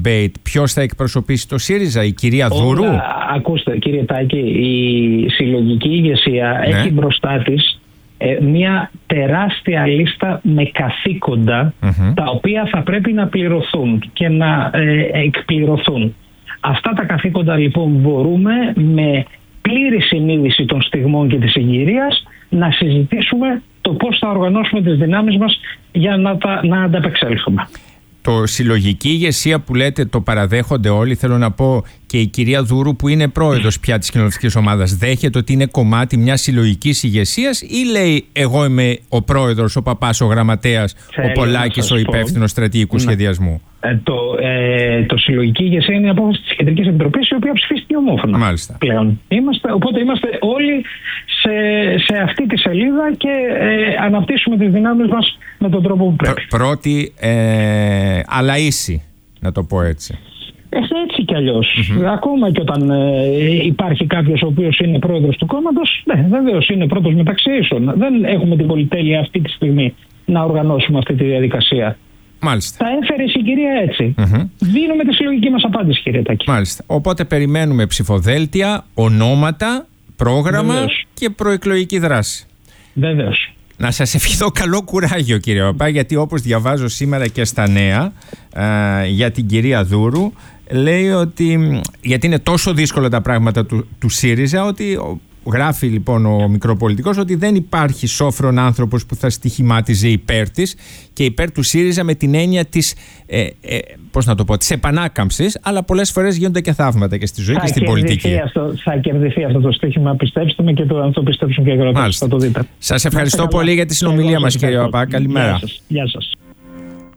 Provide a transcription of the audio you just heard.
debate ποιος θα εκπροσωπήσει το ΣΥΡΙΖΑ, η κυρία Δούρου? Ακούστε κύριε Τάκη, η συλλογική ηγεσία έχει μπροστά της μια τεράστια λίστα με καθήκοντα τα οποία θα πρέπει να πληρωθούν και να εκπληρωθούν. Αυτά τα καθήκοντα λοιπόν μπορούμε με πλήρη συνείδηση των στιγμών και της συγκυρίας να συζητήσουμε το πώς θα οργανώσουμε τις δυνάμεις μας για να ανταπεξέλθουμε. Το συλλογική ηγεσία που λέτε το παραδέχονται όλοι, θέλω να πω και η κυρία Δούρου που είναι πρόεδρος πια της κοινοβουλευτικής ομάδας, δέχεται ότι είναι κομμάτι μιας συλλογικής ηγεσίας ή λέει εγώ είμαι ο πρόεδρος, ο Παπάς, ο γραμματέας, ο Πολάκης, ο υπεύθυνος στρατηγικού σχεδιασμού? Το συλλογική ηγεσία είναι η απόφαση της Κεντρικής Επιτροπής, η οποία ψηφίστηκε ομόφωνα. Μάλιστα. Πλέον. Οπότε είμαστε όλοι σε αυτή τη σελίδα και αναπτύσσουμε τις δυνάμεις μας με τον τρόπο που πρέπει. Πρώτη αλλά ίση, να το πω έτσι. Έτσι κι αλλιώς. Ακόμα και όταν υπάρχει κάποιος ο οποίος είναι πρόεδρος του κόμματος, βεβαίως είναι πρώτος μεταξύ ίσων. Δεν έχουμε την πολυτέλεια αυτή τη στιγμή να οργανώσουμε αυτή τη διαδικασία. Μάλιστα. Τα έφερε η συγκυρία έτσι. Δίνουμε τη συλλογική μας απάντηση, κύριε Τάκη. Μάλιστα. Οπότε περιμένουμε ψηφοδέλτια, ονόματα, πρόγραμμα και προεκλογική δράση. Βεβαίως. Να σας ευχηθώ καλό κουράγιο, κύριε Παπά, γιατί όπως διαβάζω σήμερα και στα νέα για την κυρία Δούρου, λέει ότι γιατί είναι τόσο δύσκολα τα πράγματα του ΣΥΡΙΖΑ, ότι γράφει λοιπόν ο μικροπολιτικός ότι δεν υπάρχει σόφρον άνθρωπος που θα στοιχημάτιζε υπέρ της και υπέρ του ΣΥΡΙΖΑ με την έννοια της, πώς να το πω, της επανάκαμψης, αλλά πολλές φορές γίνονται και θαύματα και στη ζωή και στην πολιτική. Θα κερδιθεί αυτό το στοίχημα, πιστέψτε με, και αν το πιστέψουν και οι αγρότες θα το δείτε. Σας ευχαριστώ πολύ για τη συνομιλία μας, κύριε Παπά. Καλημέρα. Γεια σας.